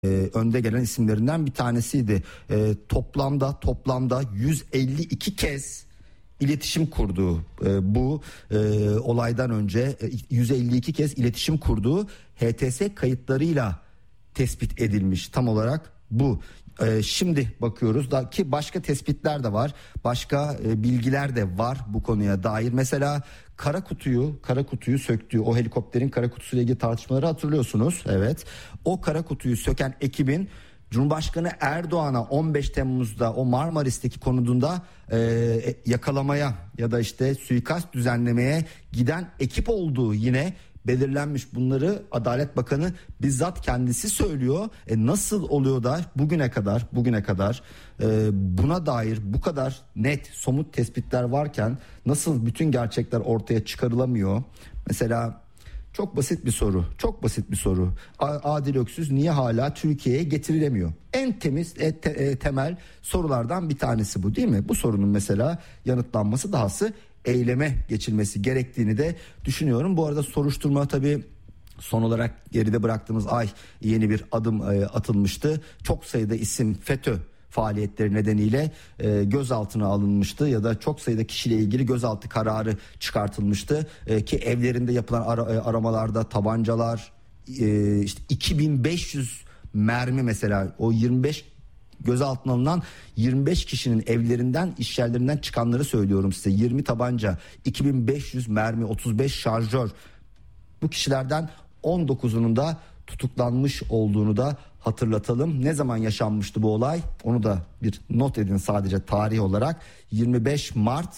önde gelen isimlerinden bir tanesiydi. Toplamda 152 kez iletişim kurduğu bu olaydan önce 152 kez iletişim kurduğu HTS kayıtlarıyla tespit edilmiş tam olarak bu. Şimdi bakıyoruz da ki başka tespitler de var, başka bilgiler de var bu konuya dair. Mesela kara kutuyu söktüğü, o helikopterin kara kutusuyla ilgili tartışmaları hatırlıyorsunuz. Evet, o kara kutuyu söken ekibin Cumhurbaşkanı Erdoğan'a 15 Temmuz'da o Marmaris'teki konudunda yakalamaya ya da işte suikast düzenlemeye giden ekip olduğu yine belirlenmiş. Bunları Adalet Bakanı bizzat kendisi söylüyor. Nasıl oluyor da bugüne kadar buna dair bu kadar net somut tespitler varken nasıl bütün gerçekler ortaya çıkarılamıyor? Mesela çok basit bir soru. Adil Öksüz niye hala Türkiye'ye getirilemiyor? En temel sorulardan bir tanesi bu, değil mi? Bu sorunun mesela yanıtlanması, dahası eyleme geçilmesi gerektiğini de düşünüyorum. Bu arada soruşturma tabii son olarak geride bıraktığımız ay yeni bir adım atılmıştı. Çok sayıda isim FETÖ faaliyetleri nedeniyle gözaltına alınmıştı ya da çok sayıda kişiyle ilgili gözaltı kararı çıkartılmıştı ki evlerinde yapılan aramalarda tabancalar, işte 2500 mermi, mesela o 25 gözaltına alınan 25 kişinin evlerinden, iş yerlerinden çıkanları söylüyorum size. 20 tabanca, 2500 mermi, 35 şarjör. Bu kişilerden 19'unun da tutuklanmış olduğunu da hatırlatalım. Ne zaman yaşanmıştı bu olay? Onu da bir not edin sadece tarih olarak. 25 Mart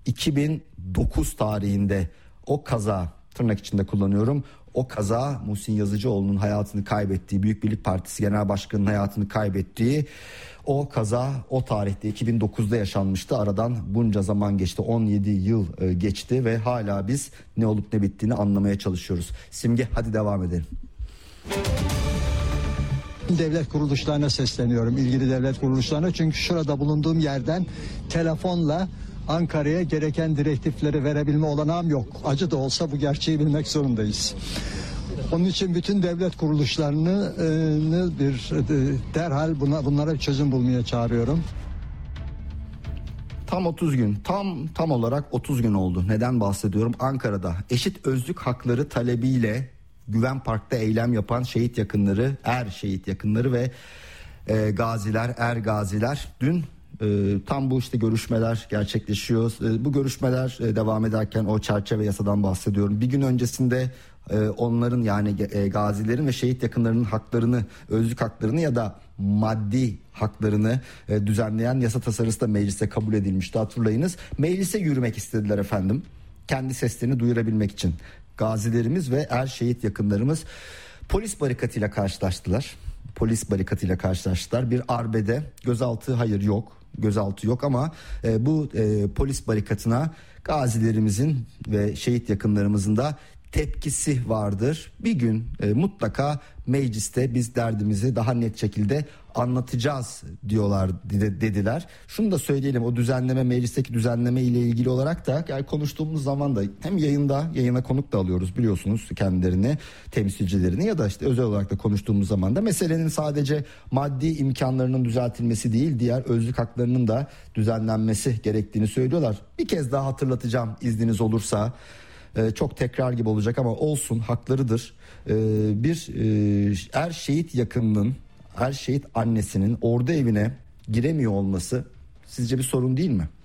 2009 tarihinde o kaza, tırnak içinde kullanıyorum, o kaza Muhsin Yazıcıoğlu'nun hayatını kaybettiği, Büyük Birlik Partisi Genel Başkanı'nın hayatını kaybettiği o kaza o tarihte 2009'da yaşanmıştı. Aradan bunca zaman geçti, 17 yıl geçti ve hala biz ne olup ne bittiğini anlamaya çalışıyoruz. Simge, hadi devam edelim. Devlet kuruluşlarına sesleniyorum, ilgili devlet kuruluşlarına, çünkü şurada bulunduğum yerden telefonla Ankara'ya gereken direktifleri verebilme olanağım yok. Acı da olsa bu gerçeği bilmek zorundayız. Onun için bütün devlet kuruluşlarını derhal bunlara bir çözüm bulmaya çağırıyorum. Tam 30 gün, tam olarak 30 gün oldu. Neden bahsediyorum? Ankara'da eşit özlük hakları talebiyle Güven Park'ta eylem yapan şehit yakınları, şehit yakınları ve gaziler dün tam bu işte görüşmeler gerçekleşiyor. Bu görüşmeler devam ederken o çerçeve yasadan bahsediyorum. Bir gün öncesinde onların, yani gazilerin ve şehit yakınlarının haklarını, özlük haklarını ya da maddi haklarını düzenleyen yasa tasarısı da meclise kabul edilmişti, hatırlayınız. Meclise yürümek istediler efendim, kendi seslerini duyurabilmek için. Gazilerimiz ve şehit yakınlarımız polis barikatıyla karşılaştılar. Bir arbede gözaltı yok ama bu polis barikatına gazilerimizin ve şehit yakınlarımızın da tepkisi vardır. Bir gün mutlaka mecliste biz derdimizi daha net şekilde anlatacağız dediler. Şunu da söyleyelim, o düzenleme, meclisteki düzenleme ile ilgili olarak da yani konuştuğumuz zaman da hem yayına konuk da alıyoruz biliyorsunuz, kendilerini, temsilcilerini, ya da işte özel olarak da konuştuğumuz zaman da meselenin sadece maddi imkanlarının düzeltilmesi değil, diğer özlük haklarının da düzenlenmesi gerektiğini söylüyorlar. Bir kez daha hatırlatacağım izniniz olursa. Çok tekrar gibi olacak ama olsun, haklarıdır. Bir şehit yakınının, şehit annesinin ordu evine giremiyor olması sizce bir sorun değil mi?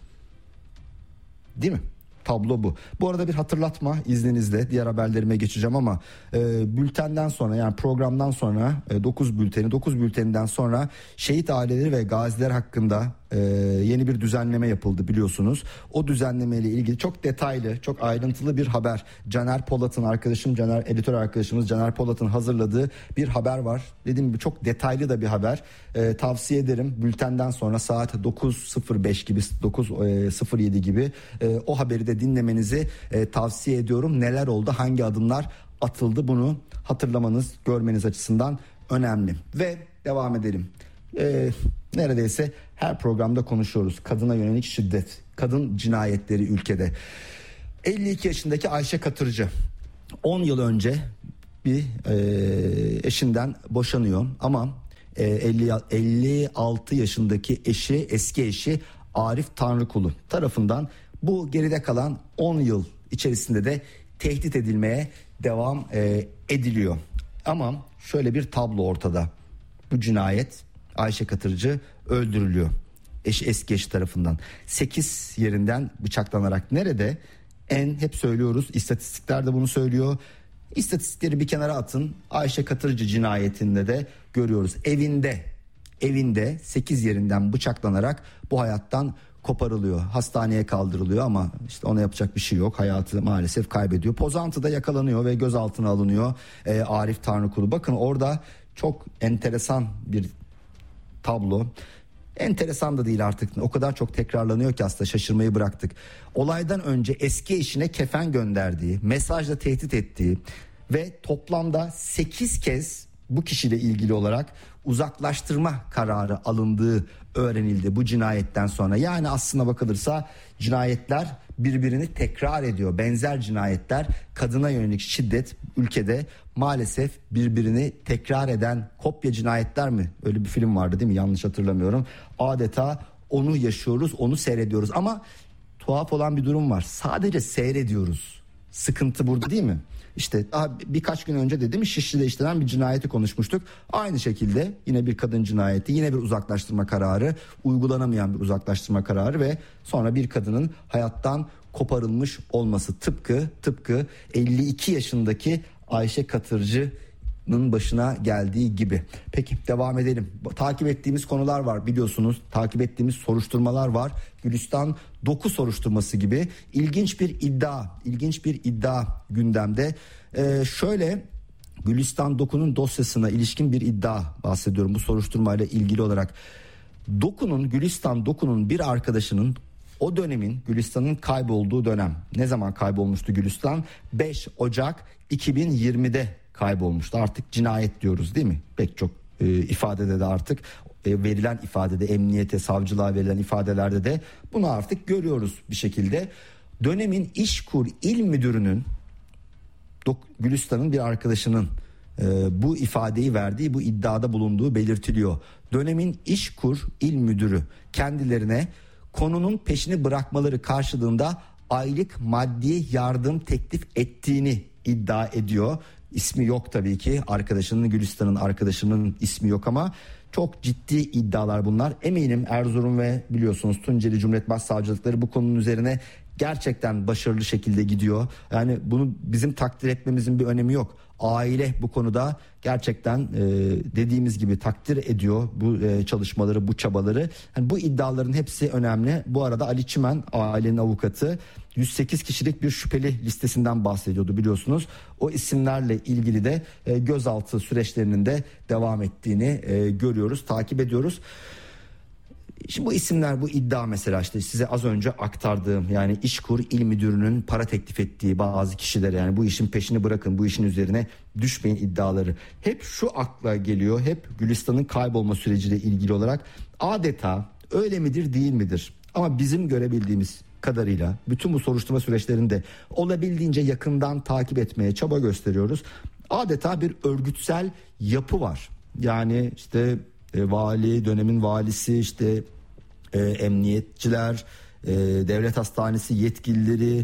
Değil mi? Tablo bu. Bu arada bir hatırlatma izninizle, diğer haberlerime geçeceğim ama bültenden sonra, yani programdan sonra 9 bülteninden sonra şehit aileleri ve gaziler hakkında yeni bir düzenleme yapıldı biliyorsunuz. O düzenleme ile ilgili çok detaylı, çok ayrıntılı bir haber. Editör arkadaşımız Caner Polat'ın hazırladığı bir haber var. Dediğim gibi çok detaylı da bir haber. Tavsiye ederim, bültenden sonra saat 9.05 gibi, 9.07 gibi o haberi de dinlemenizi tavsiye ediyorum. Neler oldu, hangi adımlar atıldı, bunu hatırlamanız, görmeniz açısından önemli. Ve devam edelim. Neredeyse her programda konuşuyoruz. Kadına yönelik şiddet, kadın cinayetleri ülkede. 52 yaşındaki Ayşe Katırcı 10 yıl önce bir eşinden boşanıyor ama 56 yaşındaki eski eşi Arif Tanrıkulu tarafından bu geride kalan 10 yıl içerisinde de tehdit edilmeye devam ediliyor. Ama şöyle bir tablo ortada. Bu cinayet, Ayşe Katırcı öldürülüyor. Eski eşi tarafından 8 yerinden bıçaklanarak. Nerede? Hep söylüyoruz, istatistikler de bunu söylüyor. İstatistikleri bir kenara atın. Ayşe Katırcı cinayetinde de görüyoruz. Evinde 8 yerinden bıçaklanarak bu hayattan koparılıyor. Hastaneye kaldırılıyor ama işte ona yapacak bir şey yok. Hayatı maalesef kaybediyor. Pozantı'da yakalanıyor ve gözaltına alınıyor Arif Tanrıkulu. Bakın orada çok enteresan bir tablo. Enteresan da değil artık, o kadar çok tekrarlanıyor ki aslında şaşırmayı bıraktık. Olaydan önce eski eşine kefen gönderdiği, mesajla tehdit ettiği ve toplamda 8 kez bu kişiyle ilgili olarak uzaklaştırma kararı alındığı öğrenildi bu cinayetten sonra. Yani aslına bakılırsa cinayetler birbirini tekrar ediyor. Benzer cinayetler, kadına yönelik şiddet ülkede maalesef birbirini tekrar eden kopya cinayetler mi? Öyle bir film vardı değil mi? Yanlış hatırlamıyorum. Adeta onu yaşıyoruz, onu seyrediyoruz ama tuhaf olan bir durum var. Sadece seyrediyoruz. Sıkıntı burada değil mi? İşte daha birkaç gün önce dedim, Şişli'de işlenen bir cinayeti konuşmuştuk. Aynı şekilde yine bir kadın cinayeti, yine bir uzaklaştırma kararı, uygulanamayan bir uzaklaştırma kararı ve sonra bir kadının hayattan koparılmış olması, tıpkı 52 yaşındaki Ayşe Katırcı'nın başına geldiği gibi. Peki devam edelim. Takip ettiğimiz konular var biliyorsunuz. Takip ettiğimiz soruşturmalar var. Gülistan Doku soruşturması gibi ilginç bir iddia gündemde. Şöyle, Gülistan Doku'nun dosyasına ilişkin bir iddia bahsediyorum bu soruşturmayla ilgili olarak. Gülistan Doku'nun bir arkadaşının o dönemin, Gülistan'ın kaybolduğu dönem, ne zaman kaybolmuştu Gülistan? 5 Ocak 2020'de kaybolmuştu. Artık cinayet diyoruz değil mi? Pek çok ifadede de artık verilen ifadede, emniyete, savcılığa verilen ifadelerde de bunu artık görüyoruz bir şekilde. Dönemin İşkur İl Müdürü'nün, Gülistan'ın bir arkadaşının bu ifadeyi verdiği, bu iddiada bulunduğu belirtiliyor. Dönemin İşkur İl Müdürü kendilerine konunun peşini bırakmaları karşılığında aylık maddi yardım teklif ettiğini iddia ediyor. İsmi yok tabii ki arkadaşının, Gülistan'ın arkadaşının ismi yok ama çok ciddi iddialar bunlar. Eminim Erzurum ve biliyorsunuz Tunceli Cumhuriyet Başsavcılıkları bu konunun üzerine gerçekten başarılı şekilde gidiyor. Yani bunu bizim takdir etmemizin bir önemi yok. Aile bu konuda gerçekten dediğimiz gibi takdir ediyor bu çalışmaları, bu çabaları. Yani bu iddiaların hepsi önemli. Bu arada Ali Çimen, ailenin avukatı, 108 kişilik bir şüpheli listesinden bahsediyordu biliyorsunuz. O isimlerle ilgili de gözaltı süreçlerinin de devam ettiğini görüyoruz, takip ediyoruz. Şimdi bu isimler, bu iddia mesela işte size az önce aktardığım, yani İşkur İl Müdürü'nün para teklif ettiği bazı kişilere, yani bu işin peşini bırakın, bu işin üzerine düşmeyin iddiaları. Hep şu akla geliyor, hep Gülistan'ın kaybolma süreciyle ilgili olarak adeta öyle midir değil midir? Ama bizim görebildiğimiz kadarıyla bütün bu soruşturma süreçlerinde olabildiğince yakından takip etmeye çaba gösteriyoruz. Adeta bir örgütsel yapı var. Yani işte vali, dönemin valisi, işte emniyetçiler, devlet hastanesi yetkilileri,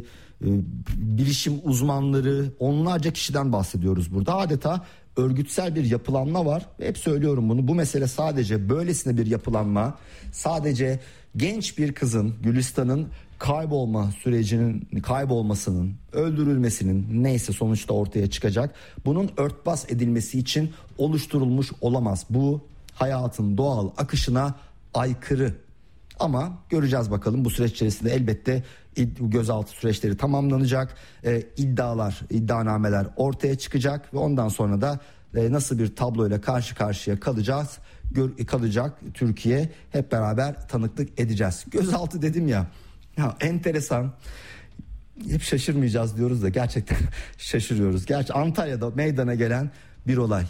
bilişim uzmanları, onlarca kişiden bahsediyoruz burada. Adeta örgütsel bir yapılanma var. Hep söylüyorum bunu. Bu mesele sadece böylesine bir yapılanma, sadece genç bir kızın, Gülistan'ın kaybolma sürecinin, kaybolmasının, öldürülmesinin neyse sonuçta ortaya çıkacak, bunun örtbas edilmesi için oluşturulmuş olamaz. Bu hayatın doğal akışına aykırı. Ama göreceğiz bakalım, bu süreç içerisinde elbette gözaltı süreçleri tamamlanacak, iddianameler ortaya çıkacak ve ondan sonra da nasıl bir tabloyla karşı karşıya kalacak Türkiye, hep beraber tanıklık edeceğiz. Gözaltı dedim ya enteresan, hep şaşırmayacağız diyoruz da gerçekten şaşırıyoruz. Gerçi Antalya'da meydana gelen bir olay.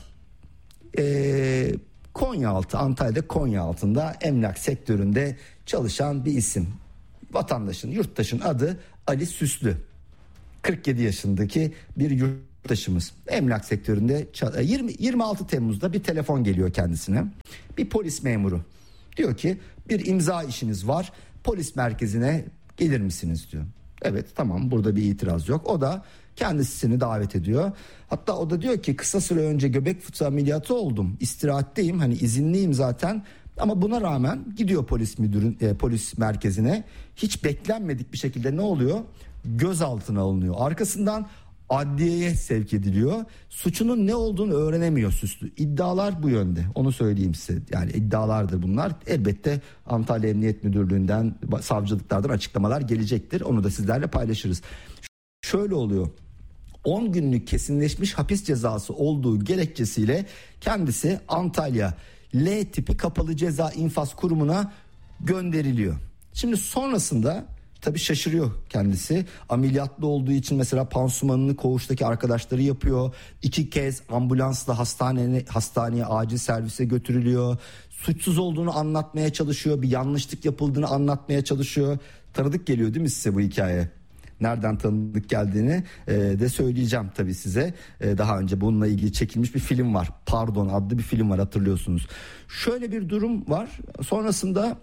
Antalya'da Konyaaltı'nda emlak sektöründe çalışan bir isim. Yurttaşın adı Ali Süslü. 47 yaşındaki bir yurttaşımız emlak sektöründe 26 Temmuz'da bir telefon geliyor kendisine. Bir polis memuru diyor ki bir imza işiniz var, polis merkezine gelir misiniz diyor. Evet, tamam, burada bir itiraz yok. O da kendisini davet ediyor. Hatta o da diyor ki kısa süre önce göbek fıtığı ameliyatı oldum, istirahatteyim, hani izinliyim zaten. Ama buna rağmen gidiyor polis merkezine. Hiç beklenmedik bir şekilde ne oluyor? Gözaltına alınıyor. Arkasından adliyeye sevk ediliyor. Suçunun ne olduğunu öğrenemiyor süslü. İddialar bu yönde. Onu söyleyeyim size. Yani iddialardır bunlar. Elbette Antalya Emniyet Müdürlüğü'nden, savcılıklardan açıklamalar gelecektir. Onu da sizlerle paylaşırız. Şöyle oluyor. 10 günlük kesinleşmiş hapis cezası olduğu gerekçesiyle kendisi Antalya L tipi kapalı ceza infaz kurumuna gönderiliyor. Şimdi sonrasında tabii şaşırıyor kendisi. Ameliyatlı olduğu için mesela pansumanını koğuştaki arkadaşları yapıyor. 2 kez ambulansla hastaneye acil servise götürülüyor. Suçsuz olduğunu anlatmaya çalışıyor. Bir yanlışlık yapıldığını anlatmaya çalışıyor. Tanıdık geliyor değil mi size bu hikaye? Nereden tanıdık geldiğini de söyleyeceğim tabii size. Daha önce bununla ilgili çekilmiş bir film var. Pardon adlı bir film var, hatırlıyorsunuz. Şöyle bir durum var. Sonrasında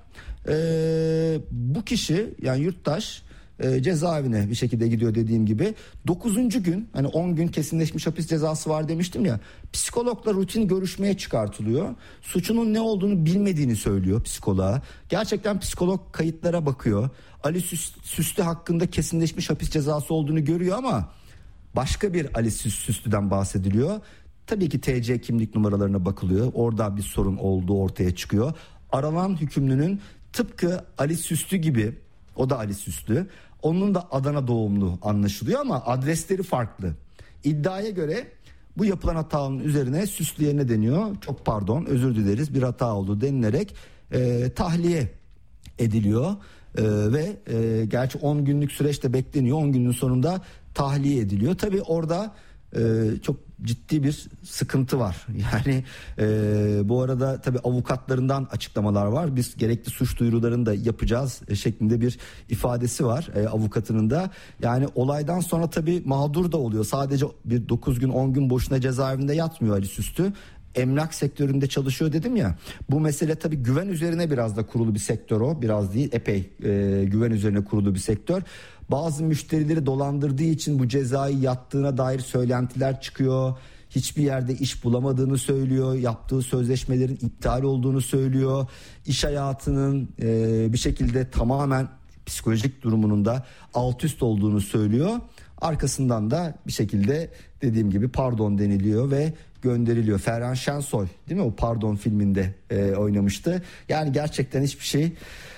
bu kişi, yani yurttaş, cezaevine bir şekilde gidiyor dediğim gibi. 9. gün, hani 10 gün kesinleşmiş hapis cezası var demiştim ya. Psikologla rutin görüşmeye çıkartılıyor. Suçunun ne olduğunu bilmediğini söylüyor psikoloğa. Gerçekten psikolog kayıtlara bakıyor. Ali Süslü hakkında kesinleşmiş hapis cezası olduğunu görüyor ama başka bir Ali Süslü'den bahsediliyor. Tabii ki TC kimlik numaralarına bakılıyor. Orada bir sorun olduğu ortaya çıkıyor. Aranan hükümlünün tıpkı Ali Süslü gibi, o da Ali Süslü, onun da Adana doğumlu anlaşılıyor ama adresleri farklı. İddiaya göre bu yapılan hatanın üzerine Süslü'ye ne deniyor? Çok pardon, özür dileriz, bir hata oldu denilerek tahliye ediliyor. Ve gerçi 10 günlük süreçte bekleniyor. 10 günün sonunda tahliye ediliyor. Tabii orada çok ciddi bir sıkıntı var. Yani bu arada tabii avukatlarından açıklamalar var. Biz gerekli suç duyurularını da yapacağız şeklinde bir ifadesi var avukatının da. Yani olaydan sonra tabii mağdur da oluyor. Sadece bir 9 gün 10 gün boşuna cezaevinde yatmıyor Ali Süslü. Emlak sektöründe çalışıyor dedim ya. Bu mesele tabii güven üzerine biraz da kurulu bir sektör o. Biraz değil, epey güven üzerine kurulu bir sektör. Bazı müşterileri dolandırdığı için bu cezayı yattığına dair söylentiler çıkıyor. Hiçbir yerde iş bulamadığını söylüyor. Yaptığı sözleşmelerin iptal olduğunu söylüyor. İş hayatının bir şekilde tamamen psikolojik durumunun da alt üst olduğunu söylüyor. Arkasından da bir şekilde dediğim gibi pardon deniliyor ve gönderiliyor. Ferhan Şensoy değil mi, o Pardon filminde oynamıştı. Yani gerçekten hiçbir şey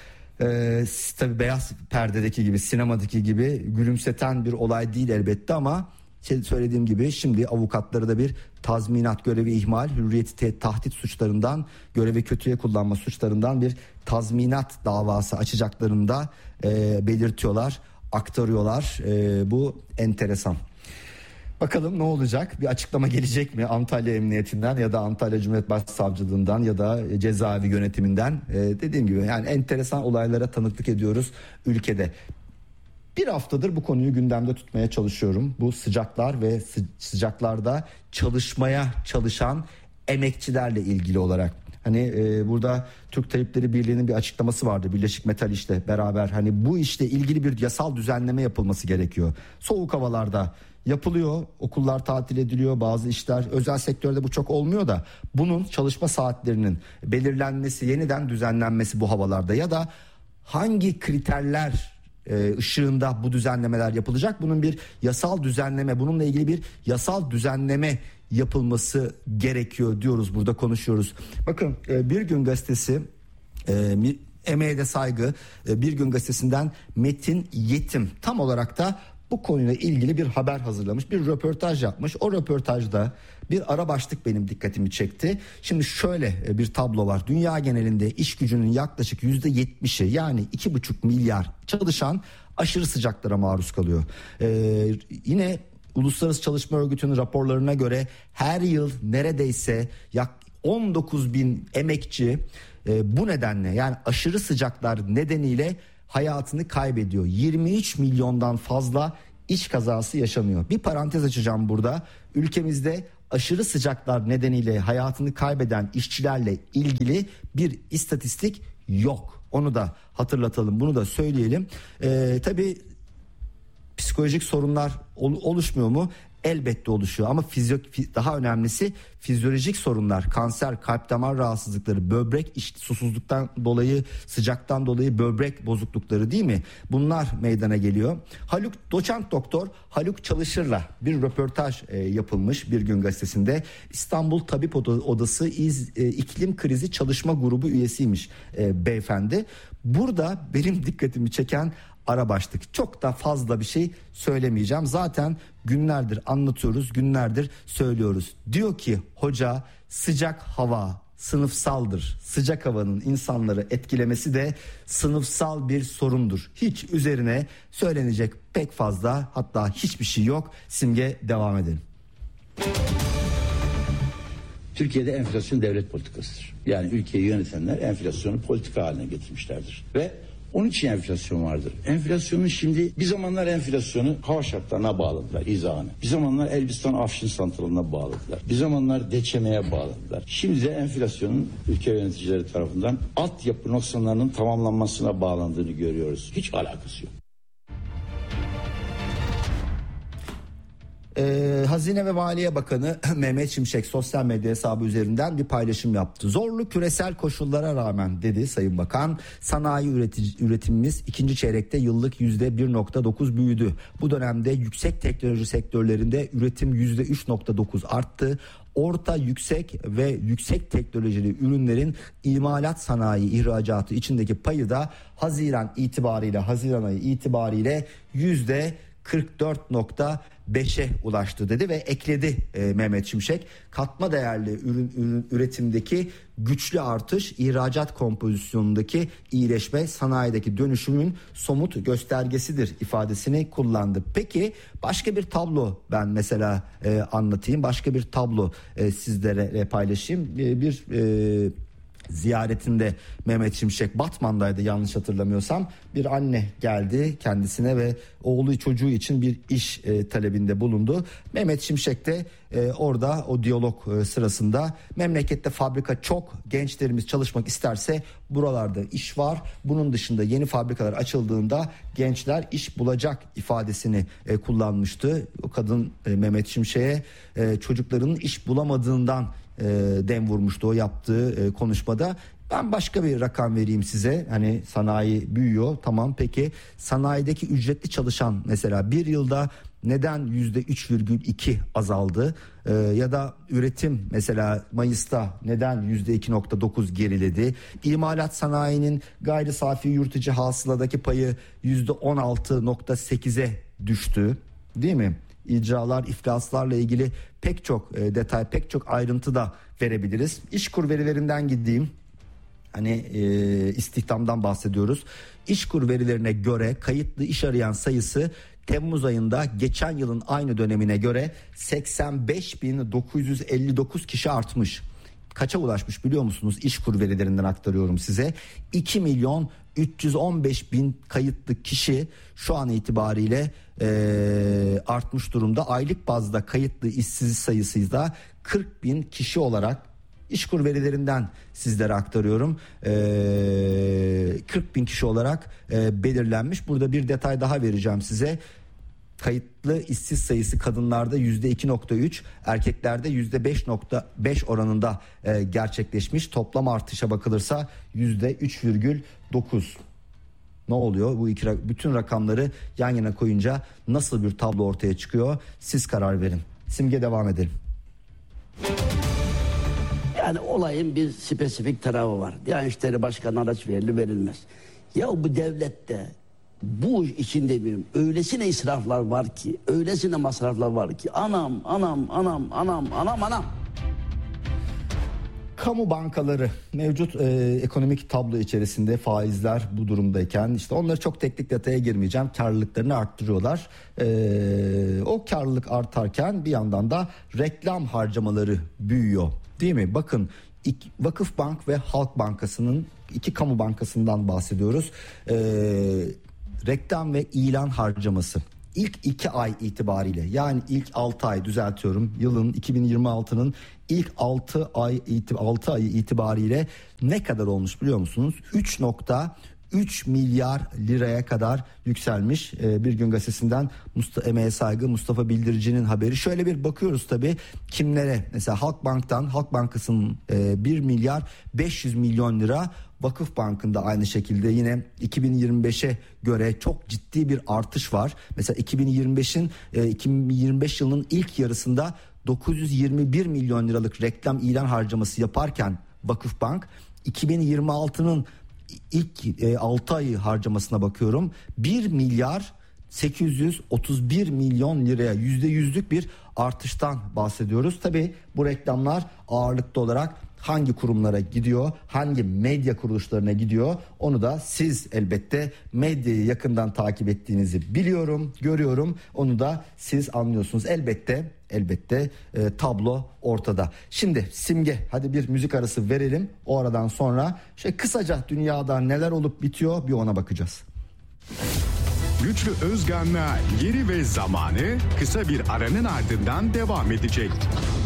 tabii beyaz perdedeki gibi, sinemadaki gibi gülümseten bir olay değil elbette ama söylediğim gibi şimdi avukatları da bir tazminat, görevi ihmal, hürriyeti tahdit suçlarından, görevi kötüye kullanma suçlarından bir tazminat davası açacaklarını da belirtiyorlar, aktarıyorlar. Bu enteresan. Bakalım ne olacak? Bir açıklama gelecek mi Antalya Emniyetinden ya da Antalya Cumhuriyet Başsavcılığından ya da cezaevi yönetiminden? Dediğim gibi yani enteresan olaylara tanıklık ediyoruz ülkede. Bir haftadır bu konuyu gündemde tutmaya çalışıyorum. Bu sıcaklar ve sıcaklarda çalışmaya çalışan emekçilerle ilgili olarak. Hani burada Türk Tabipleri Birliği'nin bir açıklaması vardı, Birleşik Metal İş'le beraber. Hani bu işle ilgili bir yasal düzenleme yapılması gerekiyor. Soğuk havalarda yapılıyor, okullar tatil ediliyor, bazı işler, özel sektörde bu çok olmuyor da bunun çalışma saatlerinin belirlenmesi, yeniden düzenlenmesi bu havalarda ya da hangi kriterler ışığında bu düzenlemeler yapılacak, bunun bir yasal düzenleme, bununla ilgili bir yasal düzenleme yapılması gerekiyor diyoruz, burada konuşuyoruz. Bakın Bir Gün Gazetesi, emeğe de saygı, Bir Gün Gazetesi'nden Metin Yetim tam olarak da bu konuyla ilgili bir haber hazırlamış, bir röportaj yapmış. O röportajda bir ara başlık benim dikkatimi çekti. Şimdi şöyle bir tablo var. Dünya genelinde iş gücünün yaklaşık %70'i, yani 2,5 milyar çalışan aşırı sıcaklara maruz kalıyor. Yine Uluslararası Çalışma Örgütü'nün raporlarına göre her yıl neredeyse 19 bin emekçi bu nedenle, yani aşırı sıcaklar nedeniyle hayatını kaybediyor. 23 milyondan fazla iş kazası yaşanıyor. Bir parantez açacağım burada. Ülkemizde aşırı sıcaklar nedeniyle hayatını kaybeden işçilerle ilgili bir istatistik yok. Onu da hatırlatalım, bunu da söyleyelim. Tabii psikolojik sorunlar oluşmuyor mu? Elbette oluşuyor ama daha önemlisi fizyolojik sorunlar, kanser, kalp damar rahatsızlıkları, böbrek susuzluktan dolayı, sıcaktan dolayı böbrek bozuklukları, değil mi? Bunlar meydana geliyor. Doçent doktor Haluk Çalışır'la bir röportaj yapılmış Bir Gün Gazetesi'nde. İstanbul Tabip Odası İklim Krizi Çalışma Grubu üyesiymiş beyefendi. Burada benim dikkatimi çeken ara başlık. Çok da fazla bir şey söylemeyeceğim. Zaten günlerdir anlatıyoruz, günlerdir söylüyoruz. Diyor ki hoca, sıcak hava sınıfsaldır. Sıcak havanın insanları etkilemesi de sınıfsal bir sorundur. Hiç üzerine söylenecek pek fazla, hatta hiçbir şey yok. Simge, devam edelim. Türkiye'de enflasyon devlet politikasıdır. Yani ülkeyi yönetenler enflasyonu politika haline getirmişlerdir. Ve onun için enflasyon vardır. Enflasyonun şimdi bir zamanlar enflasyonu hava şartlarına bağladılar, izahını. Bir zamanlar Elbistan Afşin santralına bağladılar. Bir zamanlar DÇM'ye bağladılar. Şimdi de enflasyonun ülke yöneticileri tarafından altyapı noksanlarının tamamlanmasına bağlandığını görüyoruz. Hiç alakası yok. Hazine ve Maliye Bakanı Mehmet Şimşek sosyal medya hesabı üzerinden bir paylaşım yaptı. Zorlu küresel koşullara rağmen, dedi Sayın Bakan, sanayi üretimimiz ikinci çeyrekte yıllık %1.9 büyüdü. Bu dönemde yüksek teknoloji sektörlerinde üretim %3.9 arttı. Orta, yüksek ve yüksek teknolojili ürünlerin imalat sanayi ihracatı içindeki payı da Haziran ayı itibariyle %44.5'e ulaştı, dedi ve ekledi Mehmet Şimşek. Katma değerli ürün üretimdeki güçlü artış, ihracat kompozisyonundaki iyileşme sanayideki dönüşümün somut göstergesidir ifadesini kullandı. Peki başka bir tablo ben mesela anlatayım. Başka bir tablo sizlere paylaşayım. Bir ziyaretinde Mehmet Şimşek Batman'daydı yanlış hatırlamıyorsam, bir anne geldi kendisine ve oğlu çocuğu için bir iş talebinde bulundu. Mehmet Şimşek de orada o diyalog sırasında memlekette fabrika çok, gençlerimiz çalışmak isterse buralarda iş var, bunun dışında yeni fabrikalar açıldığında gençler iş bulacak ifadesini kullanmıştı. O kadın Mehmet Şimşek'e çocuklarının iş bulamadığından dem vurmuştu o yaptığı konuşmada. Ben başka bir rakam vereyim size. Hani sanayi büyüyor, tamam, peki sanayideki ücretli çalışan mesela bir yılda neden %3,2 azaldı? Ya da üretim mesela Mayıs'ta neden %2.9 geriledi? İmalat sanayinin gayri safi yurt içi hasıladaki payı %16.8'e düştü, değil mi? İcralar, iflaslarla ilgili pek çok detay, pek çok ayrıntı da verebiliriz. İşkur verilerinden gideyim. Hani istihdamdan bahsediyoruz. İşkur verilerine göre kayıtlı iş arayan sayısı Temmuz ayında geçen yılın aynı dönemine göre 85.959 kişi artmış. Kaça ulaşmış biliyor musunuz? İşkur verilerinden aktarıyorum size. 2.315.000 kayıtlı kişi şu an itibariyle artmış durumda. Aylık bazda kayıtlı işsiz sayısı da 40.000 kişi olarak İşkur verilerinden sizlere aktarıyorum. 40.000 kişi olarak belirlenmiş. Burada bir detay daha vereceğim size. Kayıtlı işsiz sayısı kadınlarda %2.3, erkeklerde %5.5 oranında gerçekleşmiş. Toplam artışa bakılırsa %3,9. Ne oluyor? Bu bütün rakamları yan yana koyunca nasıl bir tablo ortaya çıkıyor? Siz karar verin. Simge, devam edelim. Yani olayın bir spesifik tarafı var. Diyanet İşleri Başkanı araç verilir verilmez. Ya bu devlette bu içinde diyorum öylesine israflar var ki, öylesine masraflar var ki anam. Kamu bankaları mevcut ekonomik tablo içerisinde faizler bu durumdayken işte onları çok teknik detaya girmeyeceğim, karlılıklarını arttırıyorlar. O karlılık artarken bir yandan da reklam harcamaları büyüyor, değil mi? Bakın Vakıfbank ve Halk Bankası'nın iki kamu bankasından bahsediyoruz. Reklam ve ilan harcaması ilk 2 ay itibariyle, yani ilk 6 ay düzeltiyorum, yılın 2026'nın ilk 6 ayı itibariyle ne kadar olmuş biliyor musunuz? 3 milyar liraya kadar yükselmiş. Bir Gün Gazetesi'nden emeğe saygı Mustafa Bildirici'nin haberi. Şöyle bir bakıyoruz tabii kimlere. Mesela Halk Bankası'nın 1 milyar 500 milyon lira, Vakıfbank'ın aynı şekilde yine 2025'e göre çok ciddi bir artış var. Mesela 2025 yılının ilk yarısında 921 milyon liralık reklam ilan harcaması yaparken Vakıfbank, 2026'nın ilk 6 ayı harcamasına bakıyorum, 1 milyar 831 milyon liraya %100'lük bir artıştan bahsediyoruz. Tabii bu reklamlar ağırlıklı olarak hangi kurumlara gidiyor, hangi medya kuruluşlarına gidiyor, onu da siz elbette medyayı yakından takip ettiğinizi biliyorum, görüyorum. Onu da siz anlıyorsunuz. Elbette tablo ortada. Şimdi Simge, hadi bir müzik arası verelim. O aradan sonra kısaca dünyada neler olup bitiyor bir ona bakacağız. Güçlü Özgan'la Yeri ve Zamanı kısa bir aranın ardından devam edecek.